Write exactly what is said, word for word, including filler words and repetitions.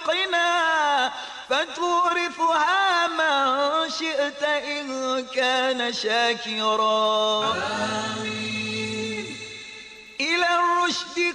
خلقنا فتورثها من شئت إن كان شاكرا. آمين.